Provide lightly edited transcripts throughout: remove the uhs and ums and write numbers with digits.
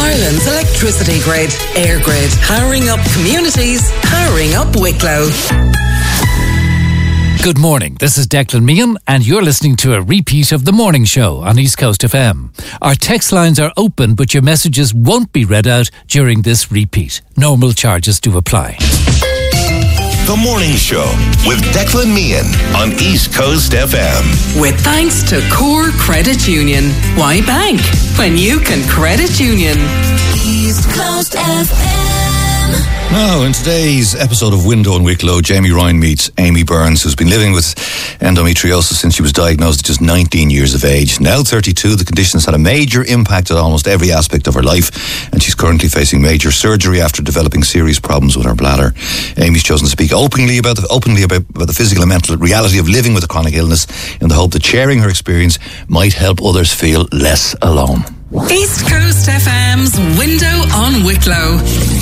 Ireland's electricity grid. EirGrid. Powering up communities. Powering up Wicklow. Good morning, this is Declan Meehan and you're listening to a repeat of The Morning Show on East Coast FM. Our text lines are open but your messages won't be read out during this repeat. Normal charges do apply. The Morning Show with Declan Meehan on East Coast FM. With thanks to Core Credit Union. Why bank when you can credit union? East Coast FM. Now, in today's episode of Window in Wicklow, Jamie Ryan meets Amy Burns, who's been living with endometriosis since she was diagnosed at just 19 years of age. Now 32, the condition's had a major impact on almost every aspect of her life, and she's currently facing major surgery after developing serious problems with her bladder. Amy's chosen to speak openly about the physical and mental reality of living with a chronic illness in the hope that sharing her experience might help others feel less alone. East Coast FM's Window on Wicklow.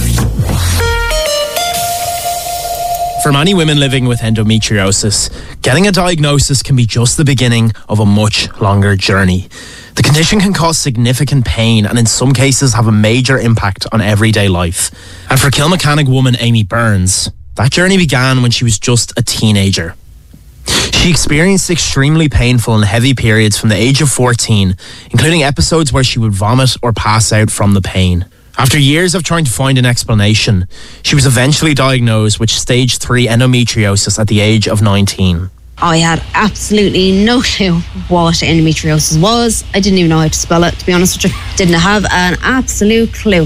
For many women living with endometriosis, getting a diagnosis can be just the beginning of a much longer journey. The condition can cause significant pain and in some cases have a major impact on everyday life. And for Kilmachannig woman Amy Burns, that journey began when she was just a teenager. She experienced extremely painful and heavy periods from the age of 14, including episodes where she would vomit or pass out from the pain. After years of trying to find an explanation, she was eventually diagnosed with stage 3 endometriosis at the age of 19. I had absolutely no clue what endometriosis was. I didn't even know how to spell it, to be honest with you. Didn't have an absolute clue.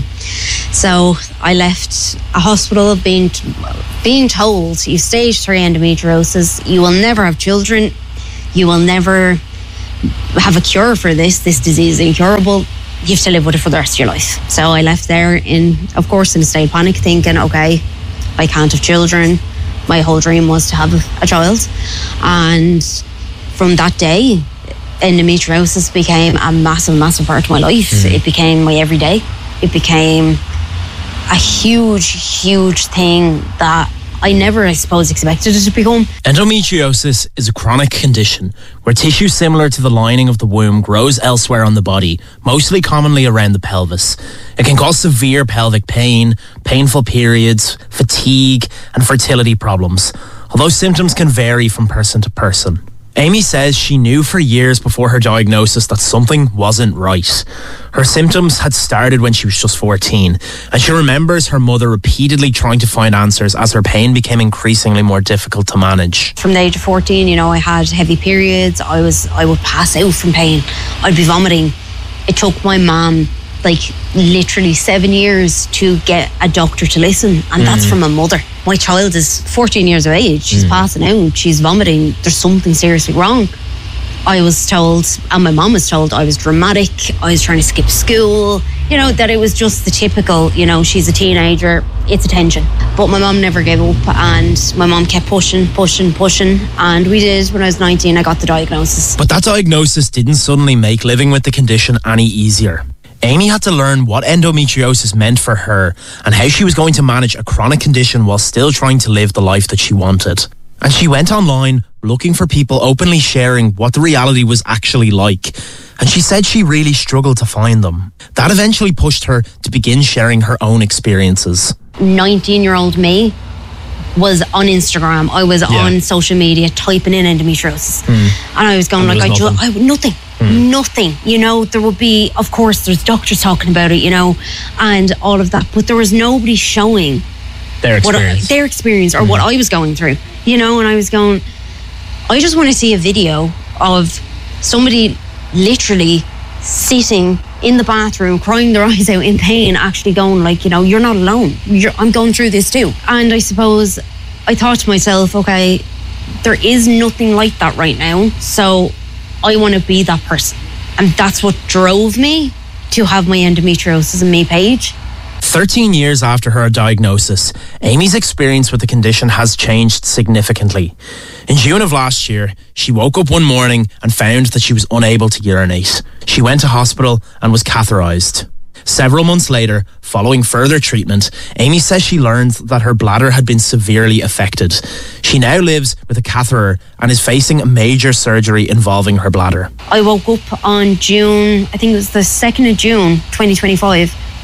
So I left a hospital being told, you stage 3 endometriosis, you will never have children, you will never have a cure for this disease is incurable. You have to live with it for the rest of your life. So I left there in a state of panic, thinking, okay, I can't have children. My whole dream was to have a child. And from that day, endometriosis became a massive, massive part of my life. It became my everyday. It became a huge, huge thing that I never, I suppose, expected it to become. Endometriosis is a chronic condition where tissue similar to the lining of the womb grows elsewhere on the body, mostly commonly around the pelvis. It can cause severe pelvic pain, painful periods, fatigue, and fertility problems, although symptoms can vary from person to person. Amy says she knew for years before her diagnosis that something wasn't right. Her symptoms had started when she was just 14, and she remembers her mother repeatedly trying to find answers as her pain became increasingly more difficult to manage. From the age of 14, I had heavy periods. I would pass out from pain. I'd be vomiting. It took my mum literally 7 years to get a doctor to listen, and that's from a mother. My child is 14 years of age. She's passing out. She's vomiting. There's something seriously wrong. I was told, and my mum was told, I was dramatic. I was trying to skip school. That it was just the typical, she's a teenager, it's attention. But my mum never gave up, and my mum kept pushing. And we did. When I was 19, I got the diagnosis. But that diagnosis didn't suddenly make living with the condition any easier. Amy had to learn what endometriosis meant for her and how she was going to manage a chronic condition while still trying to live the life that she wanted. And she went online looking for people openly sharing what the reality was actually like. And she said she really struggled to find them. That eventually pushed her to begin sharing her own experiences. 19-year-old me was on Instagram. I was on social media typing in endometriosis. And I was going nothing. Nothing. There would be, of course, there's doctors talking about it, and all of that, but there was nobody showing their experience or what I was going through, and I was going, I just want to see a video of somebody literally sitting in the bathroom, crying their eyes out in pain, actually going you're not alone. I'm going through this too. And I suppose I thought to myself, okay, there is nothing like that right now. So I want to be that person. And that's what drove me to have my Endometriosis and Me page. 13 years after her diagnosis, Amy's experience with the condition has changed significantly. In June of last year, she woke up one morning and found that she was unable to urinate. She went to hospital and was catheterized. Several months later, following further treatment, Amy says she learned that her bladder had been severely affected. She now lives with a catheter and is facing a major surgery involving her bladder. I woke up on June, I think it was the 2nd of June, 2025,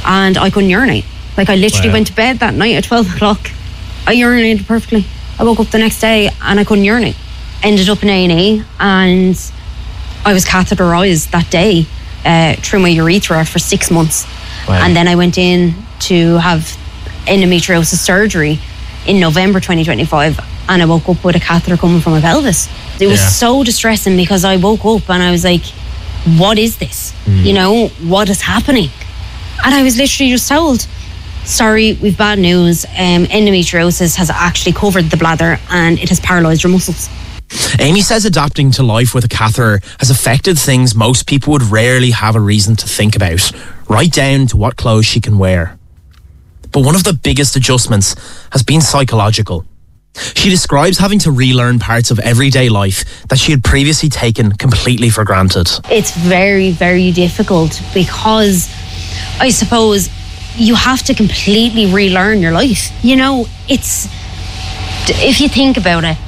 and I couldn't urinate. Like, I literally went to bed that night at 12 o'clock. I urinated perfectly. I woke up the next day and I couldn't urinate. Ended up in A&E, and I was catheterised that day through my urethra for 6 months. And then I went in to have endometriosis surgery in November 2025, and I woke up with a catheter coming from my pelvis. It was so distressing, because I woke up and I was like, what is this? You know, what is happening? And I was literally just told, sorry, we've bad news. Endometriosis has actually covered the bladder and it has paralysed your muscles. Amy says adapting to life with a catheter has affected things most people would rarely have a reason to think about, right down to what clothes she can wear. But one of the biggest adjustments has been psychological. She describes having to relearn parts of everyday life that she had previously taken completely for granted. It's very, very difficult, because I suppose you have to completely relearn your life. You know, it's, if you think about it,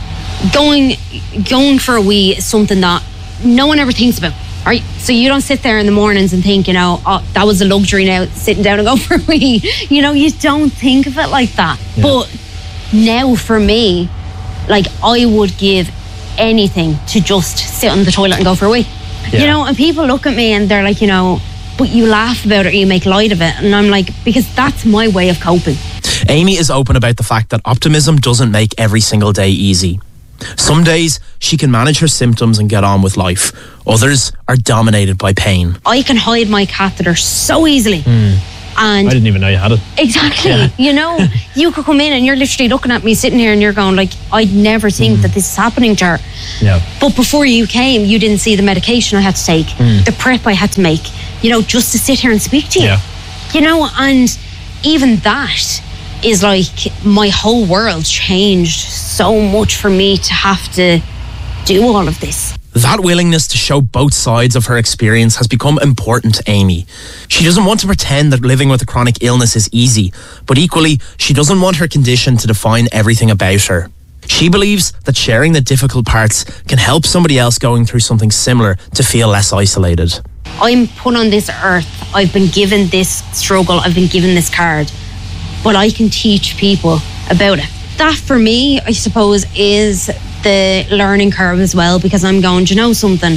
going for a wee is something that no one ever thinks about, right? So you don't sit there in the mornings and think, you know, oh, that was a luxury now, sitting down and go for a wee. You know, you don't think of it like that. Yeah. But now for me, like, I would give anything to just sit on the toilet and go for a wee. Yeah. You know, and people look at me and they're like, you know, but you laugh about it or you make light of it. And I'm like, because that's my way of coping. Amy is open about the fact that optimism doesn't make every single day easy. Some days she can manage her symptoms and get on with life. Others are dominated by pain. I can hide my catheter so easily. And I didn't even know you had it. Exactly. Yeah. You know, you could come in and you're literally looking at me sitting here and you're going like, I'd never think that this is happening to her. Yeah. But before you came, you didn't see the medication I had to take, the prep I had to make, you know, just to sit here and speak to you. Yeah. You know, and even that is like, my whole world changed so much for me to have to do all of this. That willingness to show both sides of her experience has become important to Amy. She doesn't want to pretend that living with a chronic illness is easy, but equally, she doesn't want her condition to define everything about her. She believes that sharing the difficult parts can help somebody else going through something similar to feel less isolated. I'm put on this earth. I've been given this struggle. I've been given this card. But I can teach people about it. That for me, I suppose, is the learning curve as well, because I'm going, do you know something?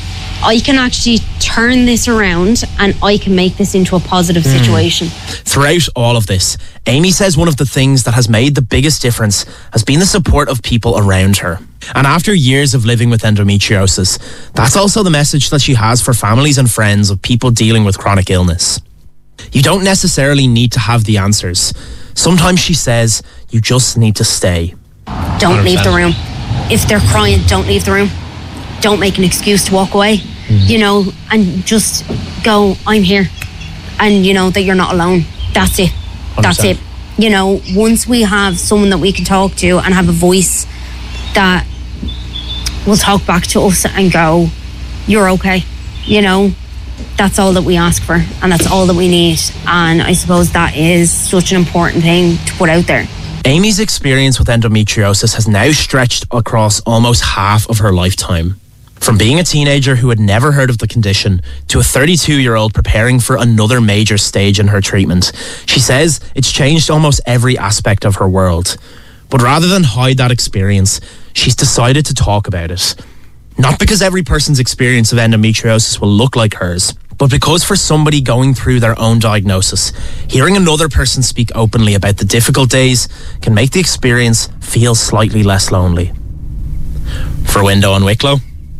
I can actually turn this around and I can make this into a positive situation. Throughout all of this, Amy says one of the things that has made the biggest difference has been the support of people around her. And after years of living with endometriosis, that's also the message that she has for families and friends of people dealing with chronic illness. You don't necessarily need to have the answers. Sometimes, she says, you just need to stay. Don't leave the room. If they're crying, don't leave the room. Don't make an excuse to walk away, you know, and just go, I'm here. And, you know, that you're not alone. That's it. 100%. That's it. You know, once we have someone that we can talk to and have a voice that will talk back to us and go, you're okay, you know, that's all that we ask for, and that's all that we need. And I suppose that is such an important thing to put out there. Amy's experience with endometriosis has now stretched across almost half of her lifetime. From being a teenager who had never heard of the condition to a 32-year-old preparing for another major stage in her treatment, she says it's changed almost every aspect of her world. But rather than hide that experience, she's decided to talk about it. Not because every person's experience of endometriosis will look like hers, but because for somebody going through their own diagnosis, hearing another person speak openly about the difficult days can make the experience feel slightly less lonely. For Window on Wicklow,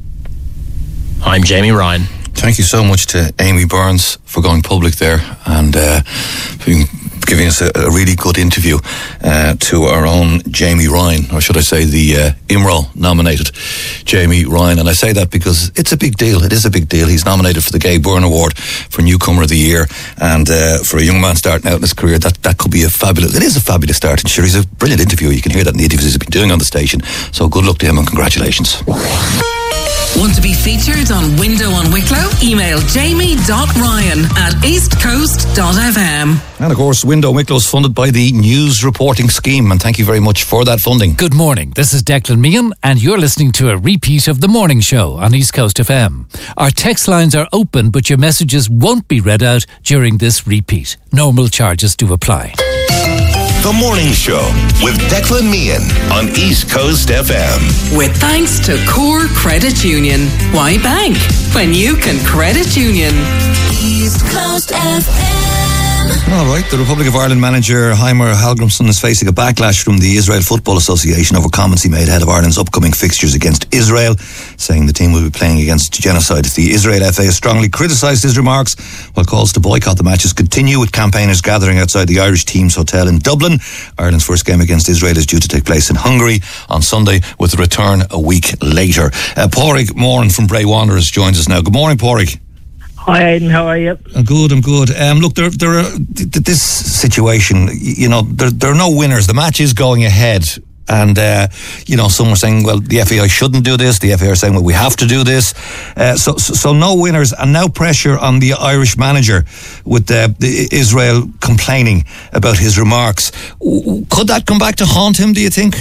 I'm Jamie Ryan. Thank you so much to Amy Burns for going public there and giving us a really good interview to our own Jamie Ryan, or should I say the IMRO nominated Jamie Ryan. And I say that because it's a big deal. It is a big deal. He's nominated for the Gay Byrne Award for Newcomer of the Year, and for a young man starting out in his career, that could be it is a fabulous start. And sure, he's a brilliant interviewer. You can hear that in the interviews he's been doing on the station. So good luck to him and congratulations. Want to be featured on Window on Wicklow? Email jamie.ryan@eastcoast.ie. east-coast.fm. And of course, Window Wicklow is funded by the News Reporting Scheme, and thank you very much for that funding. Good morning, this is Declan Meehan, and you're listening to a repeat of The Morning Show on East Coast FM. Our text lines are open, but your messages won't be read out during this repeat. Normal charges do apply. The Morning Show with Declan Meehan on East Coast FM. With thanks to Core Credit Union. Why bank when you can credit union? East Coast FM. All right, the Republic of Ireland manager Heimer Hallgrímsson is facing a backlash from the Israel Football Association over comments he made ahead of Ireland's upcoming fixtures against Israel, saying the team will be playing against genocide. The Israel FA has strongly criticised his remarks, while calls to boycott the matches continue, with campaigners gathering outside the Irish team's hotel in Dublin. Ireland's first game against Israel is due to take place in Hungary on Sunday, with a return a week later. Pádraig Moran from Bray Wanderers joins us now. Good morning, Pádraig. Hi, Aidan. How are you? I'm good. Look, there are this situation. You know, there are no winners. The match is going ahead, and some are saying, well, the FAI shouldn't do this. The FAI are saying, well, we have to do this. So no winners, and now pressure on the Irish manager with Israel complaining about his remarks. Could that come back to haunt him, do you think?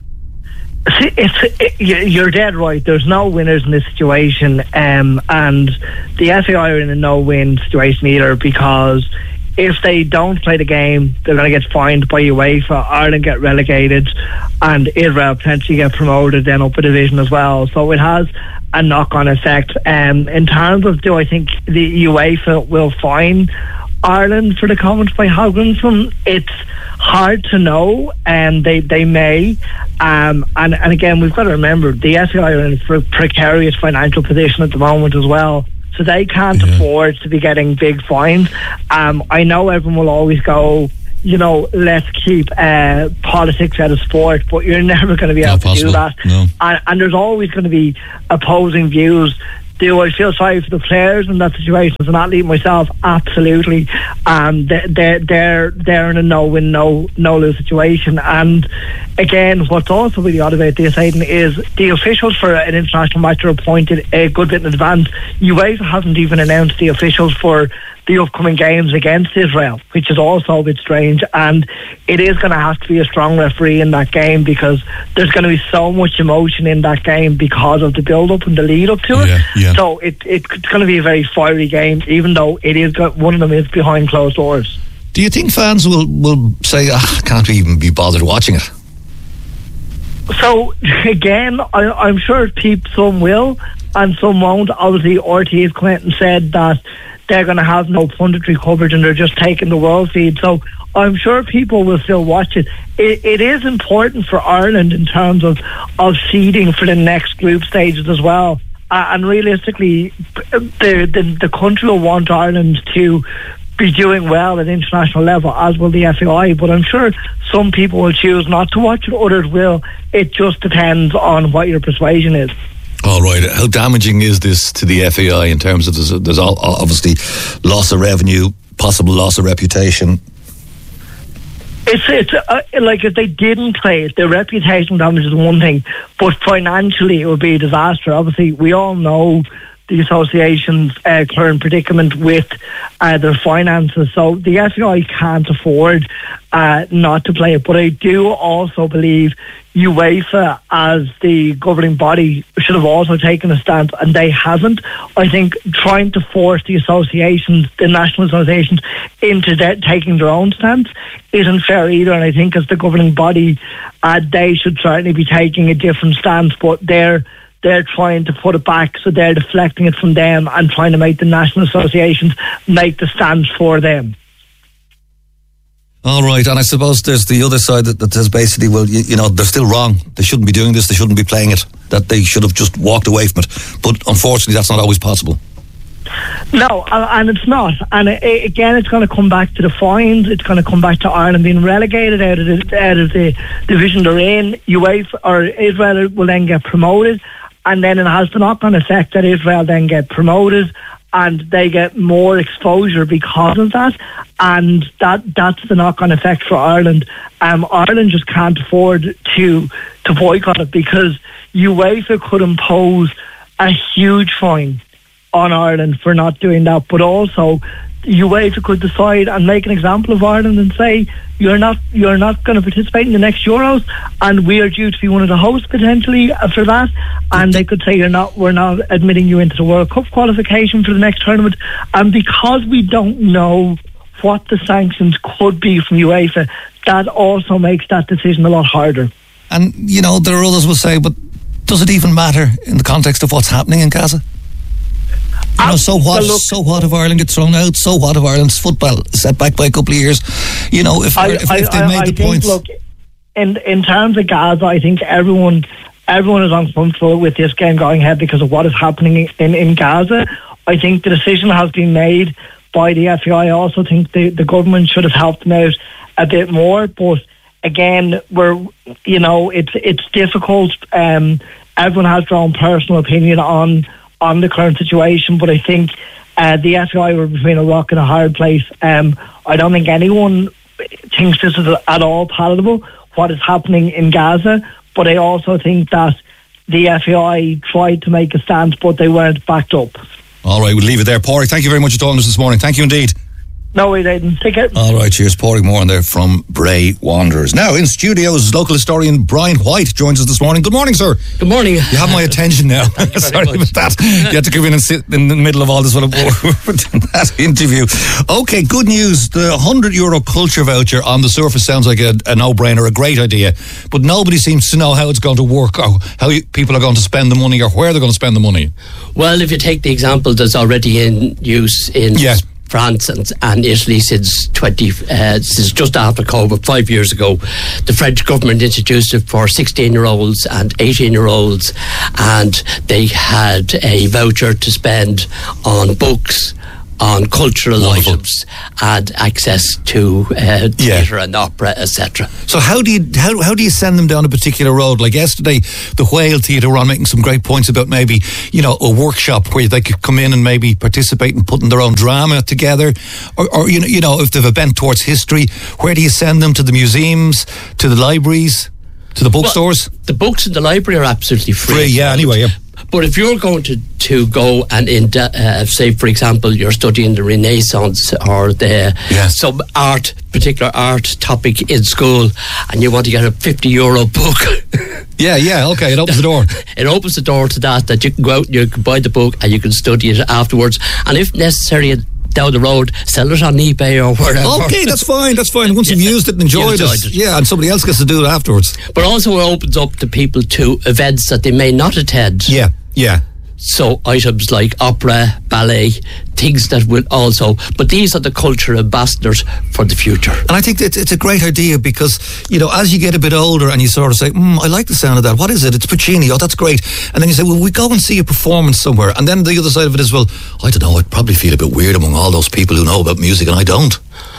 You're dead right. There's no winners in this situation, and the FAI are in a no-win situation either, because if they don't play the game, they're going to get fined by UEFA. Ireland get relegated, and Israel potentially get promoted then up a division as well. So it has a knock-on effect. In terms of, do I think the UEFA will fine Ireland for the comments by Hallgrímsson? It's hard to know, and they may. And again, we've got to remember the FAI are in a precarious financial position at the moment as well, so they can't afford to be getting big fines. I know everyone will always go, let's keep politics out of sport, but you're never going to be able to do that. No. And there's always going to be opposing views. Do I feel sorry for the players in that situation as an athlete myself? Absolutely. They're in a no-win, no-lose situation. And again, what's also really odd about this, Aidan, is the officials for an international match are appointed a good bit in advance. UEFA hasn't even announced the officials for the upcoming games against Israel, which is also a bit strange. And it is going to have to be a strong referee in that game, because there's going to be so much emotion in that game because of the build-up and the lead-up to it. Yeah. So it's going to be a very fiery game, even though one of them is behind closed doors. Do you think fans will say, can't we even be bothered watching it? So again, I'm sure some will and some won't. Obviously, RTÉ has come out and said that they're going to have no punditry coverage and they're just taking the world feed. So I'm sure people will still watch it. It is important for Ireland in terms of seeding for the next group stages as well. And realistically, the country will want Ireland to be doing well at international level, as will the FAI. But I'm sure some people will choose not to watch it, others will. It just depends on what your persuasion is. All right. How damaging is this to the FAI in terms of there's obviously loss of revenue, possible loss of reputation? It's like if they didn't play it, their reputation damage is one thing, but financially it would be a disaster. Obviously, we all know the association's current predicament with their finances, so the FAI can't afford not to play it. But I do also believe UEFA, as the governing body, should have also taken a stance, and they haven't. I think trying to force the associations, the national associations, into taking their own stance isn't fair either. And I think as the governing body, they should certainly be taking a different stance, but they're trying to put it back, so they're deflecting it from them and trying to make the national associations make the stance for them. All right, and I suppose there's the other side that says basically, well, they're still wrong. They shouldn't be doing this. They shouldn't be playing it. That they should have just walked away from it. But unfortunately, that's not always possible. No, and it's not. And again, it's going to come back to the fines. It's going to come back to Ireland being relegated out of the division they're in. UEFA or Israel will then get promoted, and then it has the knock-on effect that Israel then get promoted, and they get more exposure because of that, and that's the knock-on effect for Ireland. Ireland just can't afford to boycott it, because UEFA could impose a huge fine on Ireland for not doing that, but also UEFA could decide and make an example of Ireland and say you're not going to participate in the next Euros, and we are due to be one of the hosts potentially for that, and they could say we're not admitting you into the World Cup qualification for the next tournament. And because we don't know what the sanctions could be from UEFA, that also makes that decision a lot harder. And there are others will say, but does it even matter in the context of what's happening in Gaza? So what? So what if Ireland gets thrown out? So what if Ireland's football is set back by a couple of years? If they made the points. Look, in terms of Gaza, I think everyone is uncomfortable with this game going ahead because of what is happening in Gaza. I think the decision has been made by the FAI. I also think the government should have helped them out a bit more. But again, it's difficult. Everyone has their own personal opinion on the current situation, but I think the FAI were between a rock and a hard place. I don't think anyone thinks this is at all palatable, what is happening in Gaza, but I also think that the FAI tried to make a stance, but they weren't backed up. All right, we'll leave it there. Pádraig, thank you very much for talking to us this morning. Thank you indeed. No way, Aidan. Take care. All right, cheers. Pádraig Moran there from Bray Wanderers. Now, in studios, local historian Brian White joins us this morning. Good morning, sir. Good morning. You have my attention now. Sorry about that. You had to come in and sit in the middle of all this that interview. Okay, good news. The €100 culture voucher on the surface sounds like a no-brainer, a great idea, but nobody seems to know how it's going to work, or how people are going to spend the money, or where they're going to spend the money. Well, if you take the example that's already in use in France and Italy since just after COVID, 5 years ago, the French government introduced it for 16-year-olds and 18-year-olds, and they had a voucher to spend on books, on cultural items, and access to theatre and opera, etc. So how do you send them down a particular road? Like yesterday, the Whale Theatre were on making some great points about maybe a workshop where they could come in and maybe participate in putting their own drama together, or if they've a bent towards history, where do you send them? To the museums, to the libraries, to the bookstores? Well, the books in the library are absolutely free. Anyway. But if you're going to go and say, for example, you're studying the Renaissance or some particular art topic in school, and you want to get a €50 book. Okay, it opens the door. It opens the door to that you can go out and you can buy the book and you can study it afterwards, and if necessary, down the road, sell it on eBay or wherever. Okay, that's fine. Once you've used it and enjoyed it. Yeah, and somebody else gets to do it afterwards. But also it opens up to people to events that they may not attend. Yeah. So items like opera, ballet, things that will also, but these are the culture ambassadors for the future. And I think it's a great idea because, as you get a bit older and you sort of say, I like the sound of that. What is it? It's Puccini. Oh, that's great. And then you say, well, we go and see a performance somewhere. And then the other side of it is, well, I don't know, I'd probably feel a bit weird among all those people who know about music and I don't.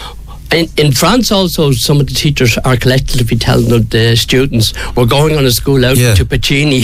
In France also, some of the teachers are collectively telling the students, we're going on a school out to Puccini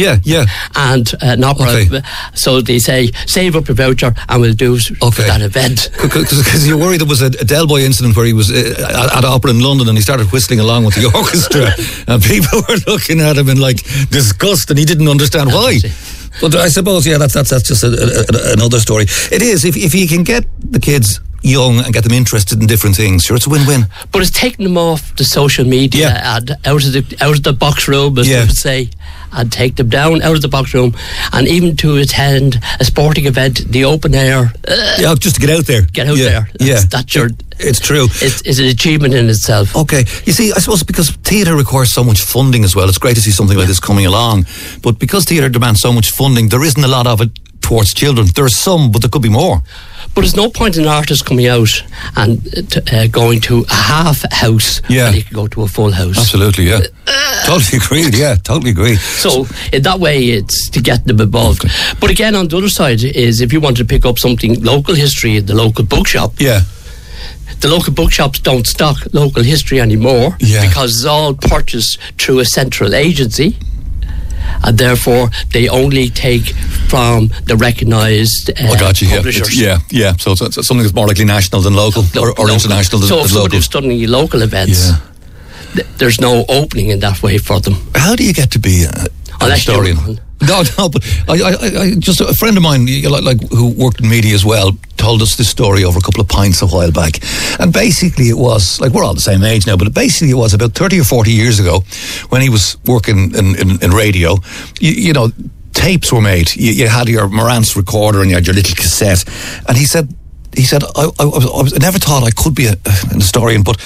and an opera. Okay. So they say, save up your voucher and we'll do for that event. Because you're worried there was a Del Boy incident where he was at opera in London and he started whistling along with the orchestra and people were looking at him in disgust and he didn't understand why. But I suppose, that's just another story. It is, if you can get the kids young and get them interested in different things, sure, it's a win-win. But it's taking them off the social media and out of the box room, as we would say, and take them down out of the box room, and even to attend a sporting event, the open air. Just to get out there. Get out there. It's true. It's an achievement in itself. Okay. You see, I suppose because theatre requires so much funding as well, it's great to see something like this coming along. But because theatre demands so much funding, there isn't a lot of it towards children. There's some, but there could be more. But there's no point in an artist coming out and going to a half house when he can go to a full house. Absolutely, yeah. Totally agreed, totally agree. So in that way, it's to get them involved. Okay. But again, on the other side is if you want to pick up something local history in the local bookshop. Yeah. The local bookshops don't stock local history anymore because it's all purchased through a central agency. And therefore they only take from the recognised publishers. So it's something that's more likely national than local, or international than local. So if somebody's studying local events, there's no opening in that way for them. How do you get to be a historian? No, but I just a friend of mine, who worked in media as well, told us this story over a couple of pints a while back. And basically it was, like, we're all the same age now, but basically it was about 30 or 40 years ago when he was working in radio. You know, tapes were made. You had your Marantz recorder and you had your little cassette. And he said, I never thought I could be an historian, but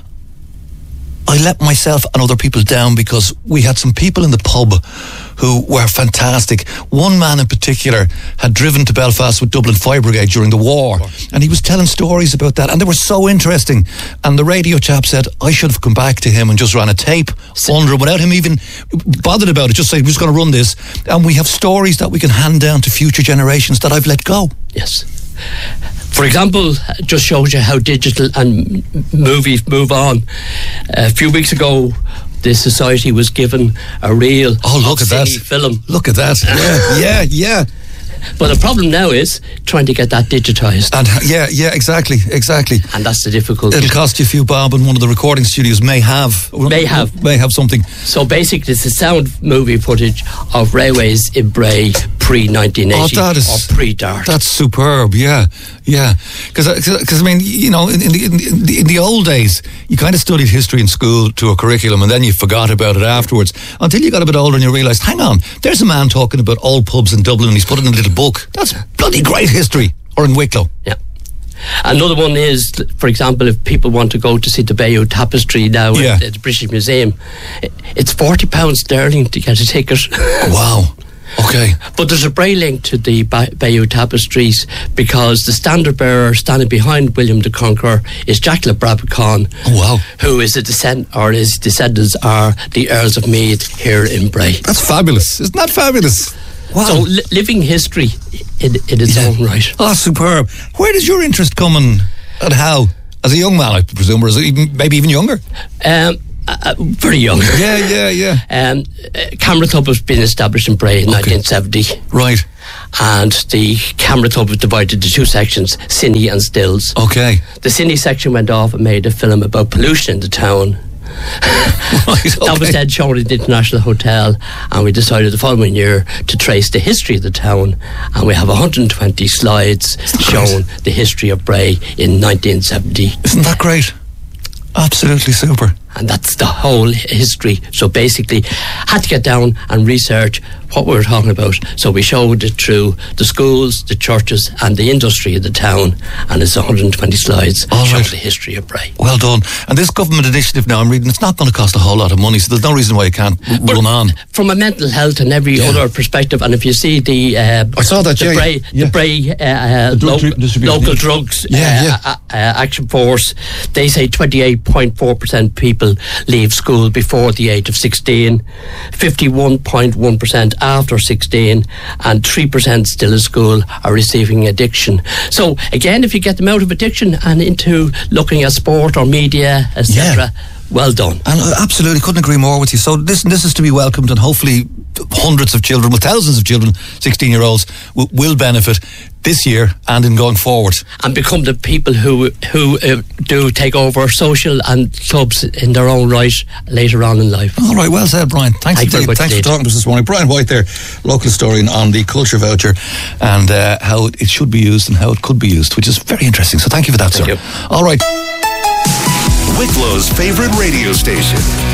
I let myself and other people down because we had some people in the pub who were fantastic. One man in particular had driven to Belfast with Dublin Fire Brigade during the war, and he was telling stories about that, and they were so interesting. And the radio chap said I should have come back to him and just ran a tape under him without him even bothered about it. Just say, we're just going to run this, and we have stories that we can hand down to future generations that I've let go. Yes. For example, just shows you how digital and movies move on. A few weeks ago, the Society was given a reel look at that film. Look at that. Yeah. But the problem now is trying to get that digitised. And exactly. And that's the difficulty. It'll cost you a few bob, and one of the recording studios may have something. So basically, it's the sound movie footage of railways in Bray pre-1980 or pre-DART. That's superb. Yeah. Because I mean, you know, in the old days, you kind of studied history in school to a curriculum, and then you forgot about it afterwards until you got a bit older and you realised, hang on, there's a man talking about old pubs in Dublin, and he's put it in a little book. That's bloody great history. Or in Wicklow. Yeah. Another one is, for example, if people want to go to see the Bayeux Tapestry now at the British Museum, it's £40 sterling to get a ticket. Wow. Okay. But there's a Bray link to the Bayeux Tapestries because the standard bearer standing behind William the Conqueror is Jack Labrabicon. Oh, wow. Who is his descendants are the Earls of Meath here in Bray. That's fabulous. Isn't that fabulous? Wow. So living history in its own right. Oh, superb. Where does your interest come in, and how? As a young man, I presume, or maybe even younger? Very young. Yeah. Camera Club was being established in Bray in 1970. Right. And the Camera Club was divided into two sections, Cine and Stills. Okay. The Cine section went off and made a film about pollution in the town. That was then shown at the International Hotel, and we decided the following year to trace the history of the town, and we have 120 slides showing the history of Bray in 1970. Isn't that great? Absolutely super. And that's the whole history. So basically, had to get down and research what we were talking about. So we showed it through the schools, the churches, and the industry of the town. And it's 120 slides showing the history of Bray. Well done. And this government initiative now, I'm reading, it's not going to cost a whole lot of money, so there's no reason why it can't run on. From a mental health and every other perspective, and if you see the I saw that, the Bray local drugs action force, they say 28.4% people leave school before the age of 16, 51.1% after 16, and 3% still in school are receiving addiction. So again, if you get them out of addiction and into looking at sport or media, etc., well done. And I absolutely couldn't agree more with you. So this is to be welcomed, and hopefully hundreds of children, well, thousands of children, 16-year-olds will benefit this year and in going forward. And become the people who do take over social and clubs in their own right later on in life. All right, well said, Brian. Thanks for talking to us this morning. Brian White there, local historian on the culture voucher and how it should be used and how it could be used, which is very interesting. So thank you for that, sir. You. All right. Wicklow's favorite radio station.